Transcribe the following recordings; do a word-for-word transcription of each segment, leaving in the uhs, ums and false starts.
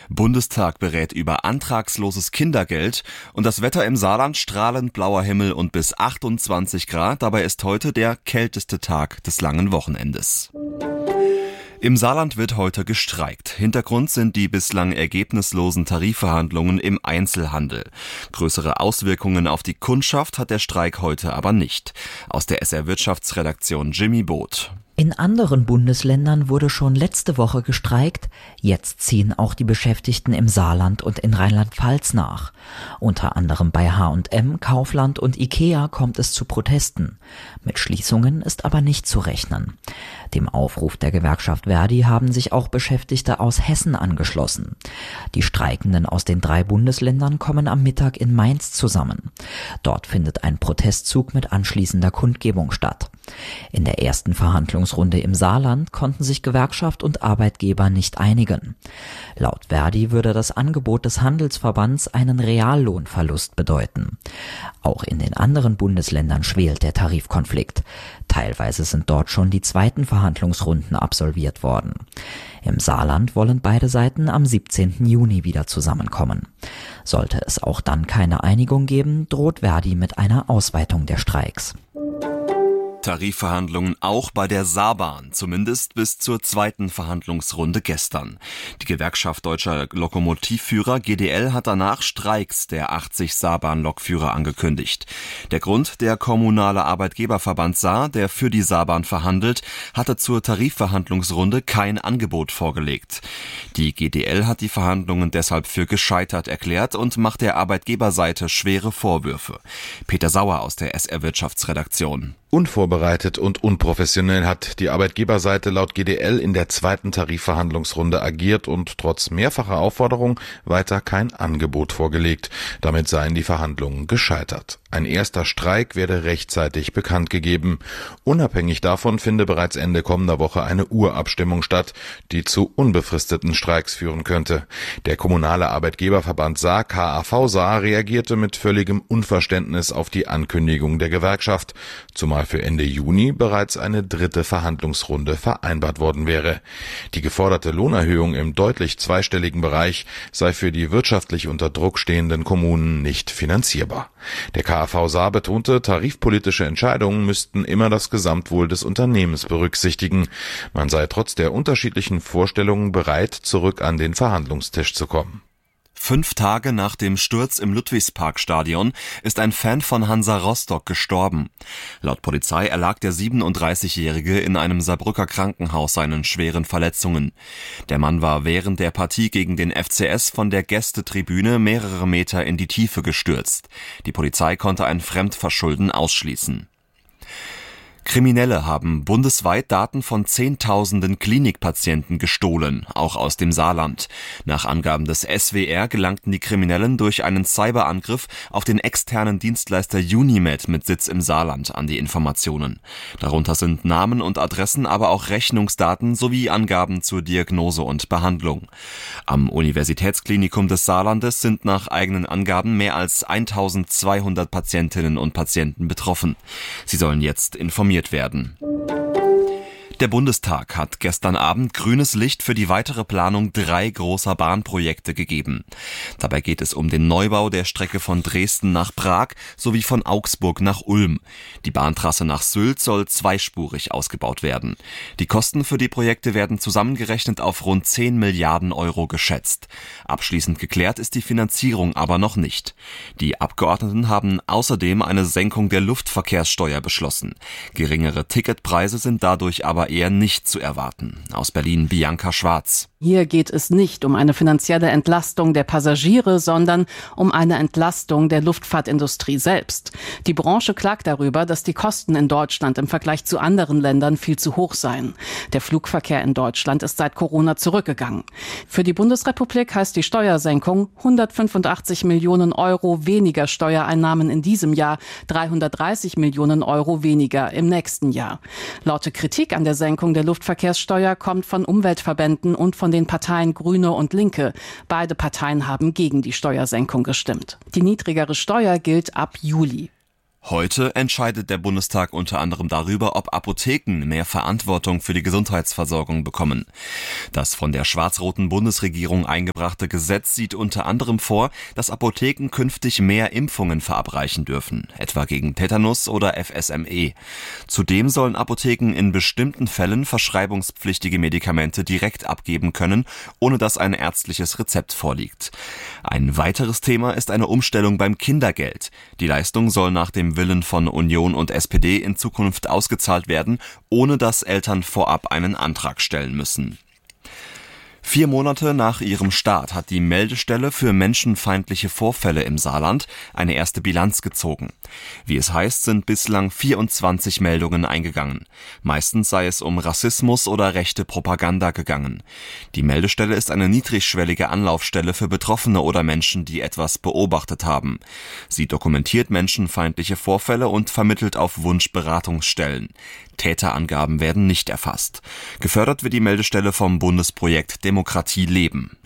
Bundestag berät über antragsloses Kindergeld und das Wetter im Saarland: strahlend blauer Himmel und bis achtundzwanzig Grad. Dabei ist heute der kälteste Tag des langen Wochenendes. Im Saarland wird heute gestreikt. Hintergrund sind die bislang ergebnislosen Tarifverhandlungen im Einzelhandel. Größere Auswirkungen auf die Kundschaft hat der Streik heute aber nicht. Aus der S R-Wirtschaftsredaktion Jimmy Both. In anderen Bundesländern wurde schon letzte Woche gestreikt. Jetzt ziehen auch die Beschäftigten im Saarland und in Rheinland-Pfalz nach. Unter anderem bei H und M, Kaufland und Ikea kommt es zu Protesten. Mit Schließungen ist aber nicht zu rechnen. Dem Aufruf der Gewerkschaft Verdi haben sich auch Beschäftigte aus Hessen angeschlossen. Die Streikenden aus den drei Bundesländern kommen am Mittag in Mainz zusammen. Dort findet ein Protestzug mit anschließender Kundgebung statt. In der ersten Verhandlungsrunde im Saarland konnten sich Gewerkschaft und Arbeitgeber nicht einigen. Laut Verdi würde das Angebot des Handelsverbands einen Reallohnverlust bedeuten. Auch in den anderen Bundesländern schwelt der Tarifkonflikt. Teilweise sind dort schon die zweiten Verhandlungsrunden absolviert worden. Im Saarland wollen beide Seiten am siebzehnten Juni wieder zusammenkommen. Sollte es auch dann keine Einigung geben, droht Verdi mit einer Ausweitung der Streiks. Tarifverhandlungen auch bei der Saarbahn, zumindest bis zur zweiten Verhandlungsrunde gestern. Die Gewerkschaft Deutscher Lokomotivführer G D L hat danach Streiks der achtzig Saarbahn-Lokführer angekündigt. Der Grund: der kommunale Arbeitgeberverband Saar, der für die Saarbahn verhandelt, hatte zur Tarifverhandlungsrunde kein Angebot vorgelegt. Die G D L hat die Verhandlungen deshalb für gescheitert erklärt und macht der Arbeitgeberseite schwere Vorwürfe. Peter Sauer aus der S R-Wirtschaftsredaktion. Unvorbereitet und unprofessionell hat die Arbeitgeberseite laut G D L in der zweiten Tarifverhandlungsrunde agiert und trotz mehrfacher Aufforderung weiter kein Angebot vorgelegt. Damit seien die Verhandlungen gescheitert. Ein erster Streik werde rechtzeitig bekannt gegeben. Unabhängig davon finde bereits Ende kommender Woche eine Urabstimmung statt, die zu unbefristeten Streiks führen könnte. Der kommunale Arbeitgeberverband Saar, K A V Saar, reagierte mit völligem Unverständnis auf die Ankündigung der Gewerkschaft, zumal für Ende Juni bereits eine dritte Verhandlungsrunde vereinbart worden wäre. Die geforderte Lohnerhöhung im deutlich zweistelligen Bereich sei für die wirtschaftlich unter Druck stehenden Kommunen nicht finanzierbar. Der K A V Saar betonte, tarifpolitische Entscheidungen müssten immer das Gesamtwohl des Unternehmens berücksichtigen. Man sei trotz der unterschiedlichen Vorstellungen bereit, zurück an den Verhandlungstisch zu kommen. Fünf Tage nach dem Sturz im Ludwigsparkstadion ist ein Fan von Hansa Rostock gestorben. Laut Polizei erlag der siebenunddreißigjährige in einem Saarbrücker Krankenhaus seinen schweren Verletzungen. Der Mann war während der Partie gegen den F C S von der Gästetribüne mehrere Meter in die Tiefe gestürzt. Die Polizei konnte ein Fremdverschulden ausschließen. Kriminelle haben bundesweit Daten von Zehntausenden Klinikpatienten gestohlen, auch aus dem Saarland. Nach Angaben des S W R gelangten die Kriminellen durch einen Cyberangriff auf den externen Dienstleister Unimed mit Sitz im Saarland an die Informationen. Darunter sind Namen und Adressen, aber auch Rechnungsdaten sowie Angaben zur Diagnose und Behandlung. Am Universitätsklinikum des Saarlandes sind nach eigenen Angaben mehr als eintausendzweihundert Patientinnen und Patienten betroffen. Sie sollen jetzt informiert werden. Der Bundestag hat gestern Abend grünes Licht für die weitere Planung drei großer Bahnprojekte gegeben. Dabei geht es um den Neubau der Strecke von Dresden nach Prag sowie von Augsburg nach Ulm. Die Bahntrasse nach Sylt soll zweispurig ausgebaut werden. Die Kosten für die Projekte werden zusammengerechnet auf rund zehn Milliarden Euro geschätzt. Abschließend geklärt ist die Finanzierung aber noch nicht. Die Abgeordneten haben außerdem eine Senkung der Luftverkehrssteuer beschlossen. Geringere Ticketpreise sind dadurch aber eher nicht zu erwarten. Aus Berlin Bianca Schwarz. Hier geht es nicht um eine finanzielle Entlastung der Passagiere, sondern um eine Entlastung der Luftfahrtindustrie selbst. Die Branche klagt darüber, dass die Kosten in Deutschland im Vergleich zu anderen Ländern viel zu hoch seien. Der Flugverkehr in Deutschland ist seit Corona zurückgegangen. Für die Bundesrepublik heißt die Steuersenkung hundertfünfundachtzig Millionen Euro weniger Steuereinnahmen in diesem Jahr, dreihundertdreißig Millionen Euro weniger im nächsten Jahr. Laute Kritik an der Senkung der Luftverkehrssteuer kommt von Umweltverbänden und von den Parteien Grüne und Linke. Beide Parteien haben gegen die Steuersenkung gestimmt. Die niedrigere Steuer gilt ab Juli. Heute entscheidet der Bundestag unter anderem darüber, ob Apotheken mehr Verantwortung für die Gesundheitsversorgung bekommen. Das von der schwarz-roten Bundesregierung eingebrachte Gesetz sieht unter anderem vor, dass Apotheken künftig mehr Impfungen verabreichen dürfen, etwa gegen Tetanus oder F S M E. Zudem sollen Apotheken in bestimmten Fällen verschreibungspflichtige Medikamente direkt abgeben können, ohne dass ein ärztliches Rezept vorliegt. Ein weiteres Thema ist eine Umstellung beim Kindergeld. Die Leistung soll nach dem Willen von Union und S P D in Zukunft ausgezahlt werden, ohne dass Eltern vorab einen Antrag stellen müssen. Vier Monate nach ihrem Start hat die Meldestelle für menschenfeindliche Vorfälle im Saarland eine erste Bilanz gezogen. Wie es heißt, sind bislang vierundzwanzig Meldungen eingegangen. Meistens sei es um Rassismus oder rechte Propaganda gegangen. Die Meldestelle ist eine niedrigschwellige Anlaufstelle für Betroffene oder Menschen, die etwas beobachtet haben. Sie dokumentiert menschenfeindliche Vorfälle und vermittelt auf Wunsch Beratungsstellen. Täterangaben werden nicht erfasst. Gefördert wird die Meldestelle vom Bundesprojekt Demokratie leben.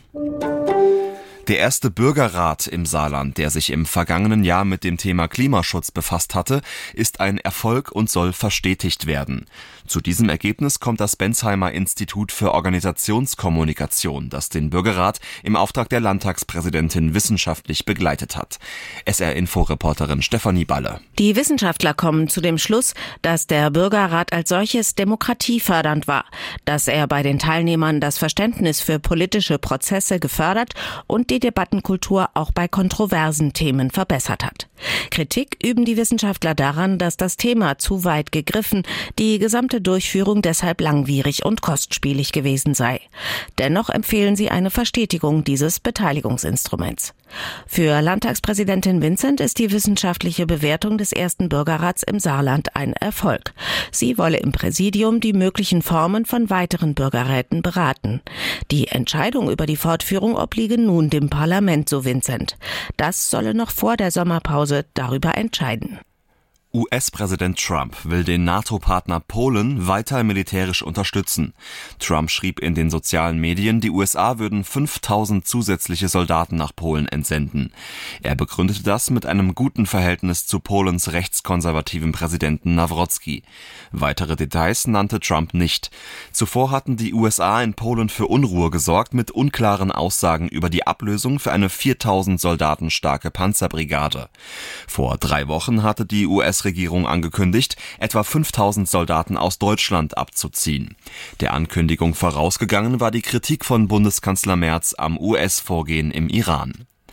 Der erste Bürgerrat im Saarland, der sich im vergangenen Jahr mit dem Thema Klimaschutz befasst hatte, ist ein Erfolg und soll verstetigt werden. Zu diesem Ergebnis kommt das Bensheimer Institut für Organisationskommunikation, das den Bürgerrat im Auftrag der Landtagspräsidentin wissenschaftlich begleitet hat. S R-Info-Reporterin Stefanie Balle. Die Wissenschaftler kommen zu dem Schluss, dass der Bürgerrat als solches demokratiefördernd war, dass er bei den Teilnehmern das Verständnis für politische Prozesse gefördert und die Debattenkultur auch bei kontroversen Themen verbessert hat. Kritik üben die Wissenschaftler daran, dass das Thema zu weit gegriffen, die gesamte Durchführung deshalb langwierig und kostspielig gewesen sei. Dennoch empfehlen sie eine Verstetigung dieses Beteiligungsinstruments. Für Landtagspräsidentin Vincent ist die wissenschaftliche Bewertung des ersten Bürgerrats im Saarland ein Erfolg. Sie wolle im Präsidium die möglichen Formen von weiteren Bürgerräten beraten. Die Entscheidung über die Fortführung obliege nun dem Parlament, so Vincent. Das solle noch vor der Sommerpause darüber entscheiden. U S-Präsident Trump will den NATO-Partner Polen weiter militärisch unterstützen. Trump schrieb in den sozialen Medien, die U S A würden fünftausend zusätzliche Soldaten nach Polen entsenden. Er begründete das mit einem guten Verhältnis zu Polens rechtskonservativen Präsidenten Nawrocki. Weitere Details nannte Trump nicht. Zuvor hatten die U S A in Polen für Unruhe gesorgt mit unklaren Aussagen über die Ablösung für eine viertausend Soldaten starke Panzerbrigade. Vor drei Wochen hatte die U S Regierung angekündigt, etwa fünftausend Soldaten aus Deutschland abzuziehen. Der Ankündigung vorausgegangen war die Kritik von Bundeskanzler Merz am U S-Vorgehen im Iran.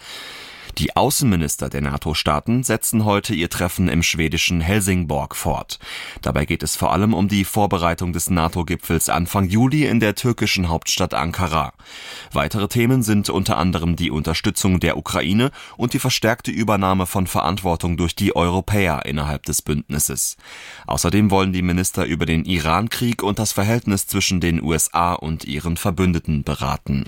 Die Außenminister der NATO-Staaten setzen heute ihr Treffen im schwedischen Helsingborg fort. Dabei geht es vor allem um die Vorbereitung des NATO-Gipfels Anfang Juli in der türkischen Hauptstadt Ankara. Weitere Themen sind unter anderem die Unterstützung der Ukraine und die verstärkte Übernahme von Verantwortung durch die Europäer innerhalb des Bündnisses. Außerdem wollen die Minister über den Iran-Krieg und das Verhältnis zwischen den U S A und ihren Verbündeten beraten.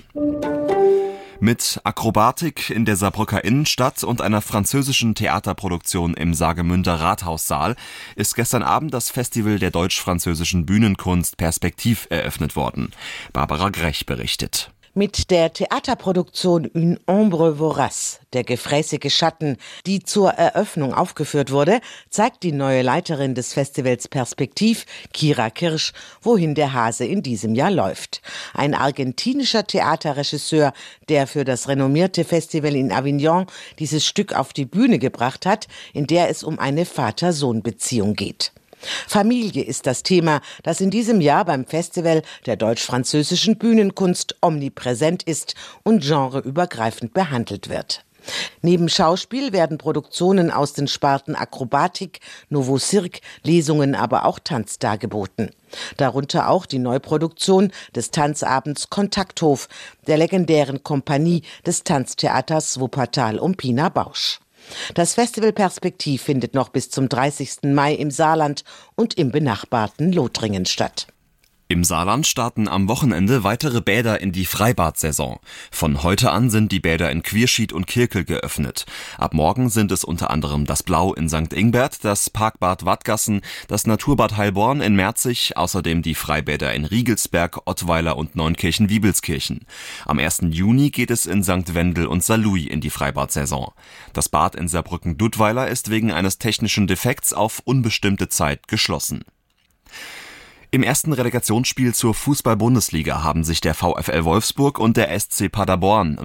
Mit Akrobatik in der Saarbrücker Innenstadt und einer französischen Theaterproduktion im Saargemünder Rathaussaal ist gestern Abend das Festival der deutsch-französischen Bühnenkunst Perspektiv eröffnet worden. Barbara Grech berichtet. Mit der Theaterproduktion Une ombre vorace, der gefräßige Schatten, die zur Eröffnung aufgeführt wurde, zeigt die neue Leiterin des Festivals Perspektiv, Kira Kirsch, wohin der Hase in diesem Jahr läuft. Ein argentinischer Theaterregisseur, der für das renommierte Festival in Avignon dieses Stück auf die Bühne gebracht hat, in der es um eine Vater-Sohn-Beziehung geht. Familie ist das Thema, das in diesem Jahr beim Festival der deutsch-französischen Bühnenkunst omnipräsent ist und genreübergreifend behandelt wird. Neben Schauspiel werden Produktionen aus den Sparten Akrobatik, Nouveau Cirque, Lesungen, aber auch Tanz dargeboten. Darunter auch die Neuproduktion des Tanzabends Kontakthof, der legendären Kompanie des Tanztheaters Wuppertal um Pina Bausch. Das Festival Perspektiv findet noch bis zum dreißigsten Mai im Saarland und im benachbarten Lothringen statt. Im Saarland starten am Wochenende weitere Bäder in die Freibad-Saison. Von heute an sind die Bäder in Quierschied und Kirkel geöffnet. Ab morgen sind es unter anderem das Blau in Sankt Ingbert, das Parkbad Wadgassen, das Naturbad Heilborn in Merzig, außerdem die Freibäder in Riegelsberg, Ottweiler und Neunkirchen-Wiebelskirchen. Am ersten Juni geht es in Sankt Wendel und Saarlouis in die Freibad-Saison. Das Bad in Saarbrücken-Duttweiler ist wegen eines technischen Defekts auf unbestimmte Zeit geschlossen. Im ersten Relegationsspiel zur Fußball-Bundesliga haben sich der VfL Wolfsburg und der S C Paderborn